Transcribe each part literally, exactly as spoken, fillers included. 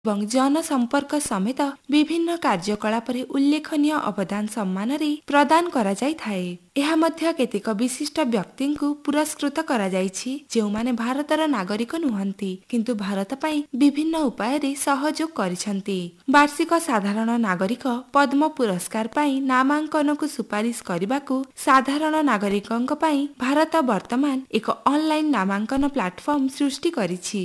ଏବଂ ଜନସମ୍ପର୍କ ସମେତ ବିଭିନ୍ନ କାର୍ଯ୍ୟକଳାପରେ ଉଲ୍ଲେଖନୀୟ ଅବଦାନ ସମ୍ମାନରେ ପ୍ରଦାନ କରାଯାଇଥାଏ। ଏହା ମଧ୍ୟ କେତେକ ବିଶିଷ୍ଟ ବ୍ୟକ୍ତିଙ୍କୁ ପୁରସ୍କୃତ କରାଯାଇଛି ଯେଉଁମାନେ ଭାରତର ନାଗରିକ ନୁହନ୍ତି କିନ୍ତୁ ଭାରତ ପାଇଁ ବିଭିନ୍ନ ଉପାୟରେ ସହଯୋଗ କରିଛନ୍ତି। ବାର୍ଷିକ ସାଧାରଣ ନାଗରିକ ପଦ୍ମ ପୁରସ୍କାର ପାଇଁ ନାମାଙ୍କନକୁ ସୁପାରିଶ କରିବାକୁ ସାଧାରଣ ନାଗରିକଙ୍କ ପାଇଁ ଭାରତ ବର୍ତ୍ତମାନ ଏକ ଅନଲାଇନ ନାମାଙ୍କନ ପ୍ଲାଟଫର୍ମ ସୃଷ୍ଟି କରିଛି।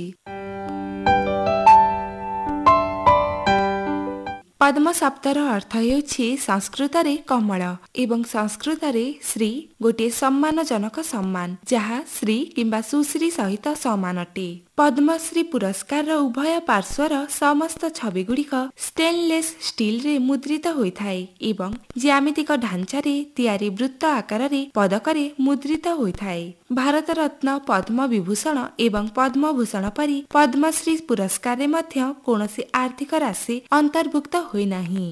ପଦ୍ମ ଶବ୍ଦର ଅର୍ଥ ହେଉଛି ସଂସ୍କୃତରେ କମଳ ଏବଂ ସଂସ୍କୃତରେ ଶ୍ରୀ ଗୋଟିଏ ସମ୍ମାନଜନକ ସମ୍ମାନ ଯାହା ଶ୍ରୀ କିମ୍ବା ସୁଶ୍ରୀ ସହିତ ସମାନ ଅଟେ। ପଦ୍ମଶ୍ରୀ ପୁରସ୍କାରର ଉଭୟ ପାର୍ଶ୍ୱର ସମସ୍ତ ଛବିଗୁଡ଼ିକ ଷ୍ଟେନଲେସ୍ ଷ୍ଟିଲରେ ମୁଦ୍ରିତ ହୋଇଥାଏ ଏବଂ ଜ୍ୟାମିତିକ ଢାଞ୍ଚାରେ ତିଆରି ବୃତ୍ତ ଆକାରରେ ପଦକରେ ମୁଦ୍ରିତ ହୋଇଥାଏ। ଭାରତ ରତ୍ନ, ପଦ୍ମ ବିଭୂଷଣ ଏବଂ ପଦ୍ମଭୂଷଣ ପରି ପଦ୍ମଶ୍ରୀ ପୁରସ୍କାରରେ ମଧ୍ୟ କୌଣସି ଆର୍ଥିକ ରାଶି ଅନ୍ତର୍ଭୁକ୍ତ ହୋଇନାହିଁ।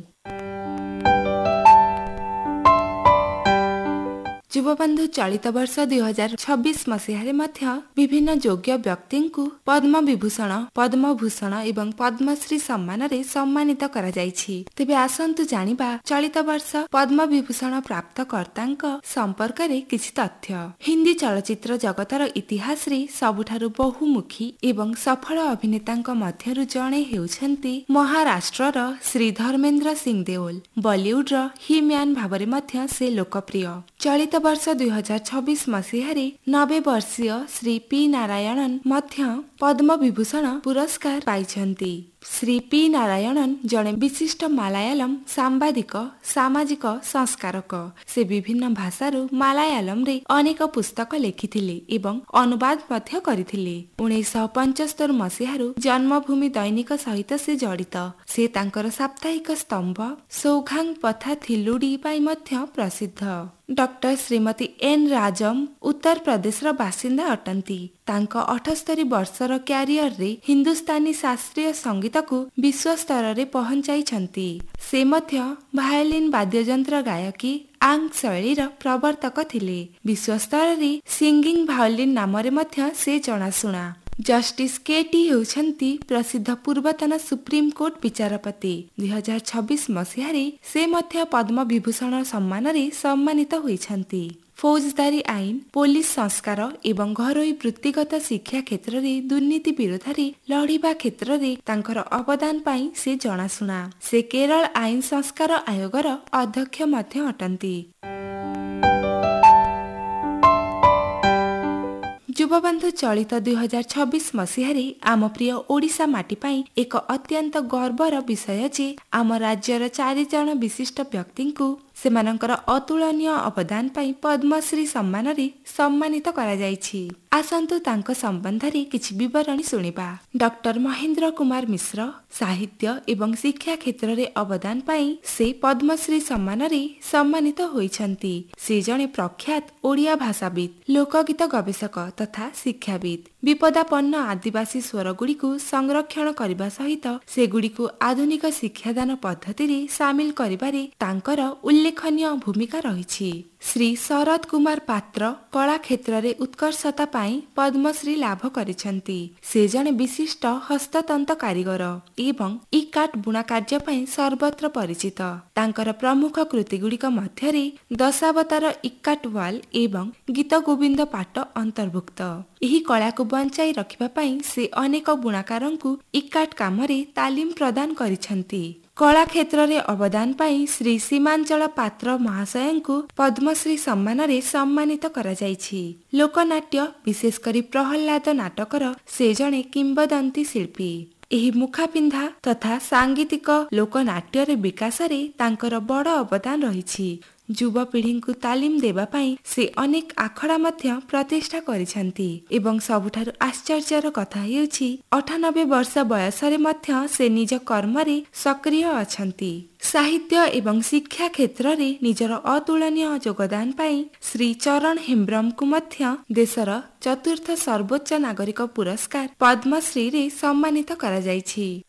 ଯୁବବନ୍ଧୁ ଚଳିତ ବର୍ଷ ଦୁଇ ହଜାର ଛବିଶ ମସିହାରେ ମଧ୍ୟ ବିଭିନ୍ନ ଯୋଗ୍ୟ ବ୍ୟକ୍ତିଙ୍କୁ ପଦ୍ମ ବିଭୂଷଣ, ପଦ୍ମଭୂଷଣ ଏବଂ ପଦ୍ମଶ୍ରୀ ସମ୍ମାନରେ ସମ୍ମାନିତ କରାଯାଇଛି। ତେବେ ଆସନ୍ତୁ ଜାଣିବା ଚଳିତ ବର୍ଷ ପଦ୍ମ ବିଭୂଷଣ ପ୍ରାପ୍ତକର୍ତ୍ତାଙ୍କ ସମ୍ପର୍କରେ କିଛି ତଥ୍ୟ। ହିନ୍ଦୀ ଚଳଚ୍ଚିତ୍ର ଜଗତର ଇତିହାସରେ ସବୁଠାରୁ ବହୁମୁଖୀ ଏବଂ ସଫଳ ଅଭିନେତାଙ୍କ ମଧ୍ୟରୁ ଜଣେ ହେଉଛନ୍ତି ମହାରାଷ୍ଟ୍ରର ଶ୍ରୀ ଧର୍ମେନ୍ଦ୍ର ସିଂ ଦେଓଲ। ବଲିଉଡର ହି ମ୍ୟାନ୍ ଭାବରେ ମଧ୍ୟ ସେ ଲୋକପ୍ରିୟ। ଚଳିତ ବର୍ଷ ଦୁଇ ହଜାର ଛବିଶ ମସିହାରେ ନବେ ବର୍ଷୀୟ ଶ୍ରୀ ପି ନାରାୟଣନ ମଧ୍ୟ ପଦ୍ମ ବିଭୂଷଣ ପୁରସ୍କାର ପାଇଛନ୍ତି। ଶ୍ରୀ ପି ନାରାୟଣନ ଜଣେ ବିଶିଷ୍ଟ ମାଲାୟାଲମ ସାମ୍ବାଦିକ, ସାମାଜିକ ସଂସ୍କାରକ। ସେ ବିଭିନ୍ନ ଭାଷାରୁ ମାଲାୟାଲମରେ ଅନେକ ପୁସ୍ତକ ଲେଖିଥିଲେ ଏବଂ ଅନୁବାଦ ମଧ୍ୟ କରିଥିଲେ। ଉଣେଇଶହ ପଞ୍ଚସ୍ତରୀ ମସିହାରୁ ଜନ୍ମଭୂମି ଦୈନିକ ସହିତ ସେ ଜଡ଼ିତ। ସେ ତାଙ୍କର ସାପ୍ତାହିକ ସ୍ତମ୍ଭ ସୌଘାଙ୍ଗ ପଥା ଥିଲୁଡି ପାଇଁ ମଧ୍ୟ ପ୍ରସିଦ୍ଧ। ଡକ୍ଟର ଶ୍ରୀମତୀ ଏନ୍ ରାଜମ ଉତ୍ତରପ୍ରଦେଶର ବାସିନ୍ଦା ଅଟନ୍ତି। ତାଙ୍କ ଅଠସ୍ତରୀ ବର୍ଷର କ୍ୟାରିୟରରେ ହିନ୍ଦୁସ୍ତାନୀ ଶାସ୍ତ୍ରୀୟ ସଙ୍ଗୀତକୁ ବିଶ୍ୱସ୍ତରରେ ପହଞ୍ଚାଇଛନ୍ତି। ସେ ମଧ୍ୟ ଭାୟୋଲିନ୍ ବାଦ୍ୟଯନ୍ତ୍ର ଗାୟକୀ ଆଙ୍ଗ୍ ଶୈଳୀର ପ୍ରବର୍ତ୍ତକ ଥିଲେ। ବିଶ୍ୱସ୍ତରରେ ସିଙ୍ଗିଂ ଭାୟୋଲିନ୍ ନାମରେ ମଧ୍ୟ ସେ ଜଣାଶୁଣା। ଜଷ୍ଟିସ୍ କେ ଟି ହେଉଛନ୍ତି ପ୍ରସିଦ୍ଧ ପୂର୍ବତନ ସୁପ୍ରିମକୋର୍ଟ ବିଚାରପତି। ଦୁଇ ହଜାର ଛବିଶ ମସିହାରେ ସେ ମଧ୍ୟ ପଦ୍ମ ବିଭୂଷଣ ସମ୍ମାନରେ ସମ୍ମାନିତ ହୋଇଛନ୍ତି। ଫୌଜଦାରୀ ଆଇନ, ପୋଲିସ ସଂସ୍କାର ଏବଂ ଘରୋଇ ବୃତ୍ତିଗତ ଶିକ୍ଷା କ୍ଷେତ୍ରରେ ଦୁର୍ନୀତି ବିରୋଧରେ ଲଢ଼ିବା କ୍ଷେତ୍ରରେ ତାଙ୍କର ଅବଦାନ ପାଇଁ ସେ ଜଣାଶୁଣା। ସେ କେରଳ ଆଇନ ସଂସ୍କାର ଆୟୋଗର ଅଧ୍ୟକ୍ଷ ମଧ୍ୟ ଅଟନ୍ତି। ଯୁବବନ୍ଧୁ ଚଳିତ ଦୁଇ ହଜାର ଛବିଶ ମସିହାରେ ଆମ ପ୍ରିୟ ଓଡ଼ିଶା ମାଟି ପାଇଁ ଏକ ଅତ୍ୟନ୍ତ ଗର୍ବର ବିଷୟ ଯେ ଆମ ରାଜ୍ୟର ଚାରିଜଣ ବିଶିଷ୍ଟ ବ୍ୟକ୍ତିଙ୍କୁ ସେମାନଙ୍କର ଅତୁଳନୀୟ ଅବଦାନ ପାଇଁ ପଦ୍ମଶ୍ରୀ ସମ୍ମାନରେ ସମ୍ମାନିତ କରାଯାଇଛି। ଆସନ୍ତୁ ତାଙ୍କ ସମ୍ବନ୍ଧରେ କିଛି ବିବରଣୀ ଶୁଣିବା। ଡକ୍ଟର ମହେନ୍ଦ୍ର କୁମାର ମିଶ୍ର ସାହିତ୍ୟ ଏବଂ ଶିକ୍ଷା କ୍ଷେତ୍ରରେ ଅବଦାନ ପାଇଁ ସେ ପଦ୍ମଶ୍ରୀ ସମ୍ମାନରେ ସମ୍ମାନିତ ହୋଇଛନ୍ତି। ସେ ଜଣେ ପ୍ରଖ୍ୟାତ ଓଡ଼ିଆ ଭାଷାବିତ୍, ଲୋକଗୀତ ଗବେଷକ ତଥା ଶିକ୍ଷାବିତ୍। ବିପଦାପନ୍ନ ଆଦିବାସୀ ସ୍ୱରଗୁଡ଼ିକୁ ସଂରକ୍ଷଣ କରିବା ସହିତ ସେଗୁଡ଼ିକୁ ଆଧୁନିକ ଶିକ୍ଷାଦାନ ପଦ୍ଧତିରେ ସାମିଲ କରିବାରେ ତାଙ୍କର ଉଲ୍ଲେଖନୀୟ ଭୂମିକା ରହିଛି। ଶ୍ରୀ ଶରତ କୁମାର ପାତ୍ର କଳା କ୍ଷେତ୍ରରେ ଉତ୍କର୍ଷତା ପାଇଁ ପଦ୍ମଶ୍ରୀ ଲାଭ କରିଛନ୍ତି। ସେ ଜଣେ ବିଶିଷ୍ଟ ହସ୍ତତନ୍ତ କାରିଗର ଏବଂ ଇକାଟ ବୁଣା କାର୍ଯ୍ୟ ପାଇଁ ସର୍ବତ୍ର ପରିଚିତ। ତାଙ୍କର ପ୍ରମୁଖ କୃତିଗୁଡ଼ିକ ମଧ୍ୟରେ ଦଶାବତାର ଇକାଟ ୱାଲ୍ ଏବଂ ଗୀତ ଗୋବିନ୍ଦ ପାଟ ଅନ୍ତର୍ଭୁକ୍ତ। ଏହି କଳାକୁ ବଞ୍ଚାଇ ରଖିବା ପାଇଁ ସେ ଅନେକ ବୁଣାକାରଙ୍କୁ ଇକାଟ କାମରେ ତାଲିମ ପ୍ରଦାନ କରିଛନ୍ତି। କଳା କ୍ଷେତ୍ରରେ ଅବଦାନ ପାଇଁ ଶ୍ରୀ ସୀମାଞ୍ଚଳ ପାତ୍ର ମହାଶୟଙ୍କୁ ପଦ୍ମଶ୍ରୀ ସମ୍ମାନରେ ସମ୍ମାନିତ କରାଯାଇଛି। ଲୋକନାଟ୍ୟ ବିଶେଷ କରି ପ୍ରହଲ୍ଲାଦ ନାଟକର ସେ ଜଣେ କିମ୍ବଦନ୍ତୀ ଶିଳ୍ପୀ। ଏହି ମୁଖାପିନ୍ଧା ତଥା ସାଙ୍ଗୀତିକ ଲୋକନାଟ୍ୟର ବିକାଶରେ ତାଙ୍କର ବଡ଼ ଅବଦାନ ରହିଛି। ଯୁବପିଢ଼ିଙ୍କୁ ତାଲିମ ଦେବା ପାଇଁ ସେ ଅନେକ ଆଖଡ଼ା ମଧ୍ୟ ପ୍ରତିଷ୍ଠା କରିଛନ୍ତି ଏବଂ ସବୁଠାରୁ ଆଶ୍ଚର୍ଯ୍ୟର କଥା ହେଉଛି ଅଠାନବେ ବର୍ଷ ବୟସରେ ମଧ୍ୟ ସେ ନିଜ କର୍ମରେ ସକ୍ରିୟ ଅଛନ୍ତି। ସାହିତ୍ୟ ଏବଂ ଶିକ୍ଷା କ୍ଷେତ୍ରରେ ନିଜର ଅତୁଳନୀୟ ଯୋଗଦାନ ପାଇଁ ଶ୍ରୀ ଚରଣ ହେମ୍ବ୍ରମଙ୍କୁ ମଧ୍ୟ ଦେଶର ଚତୁର୍ଥ ସର୍ବୋଚ୍ଚ ନାଗରିକ ପୁରସ୍କାର ପଦ୍ମଶ୍ରୀରେ ସମ୍ମାନିତ କରାଯାଇଛି।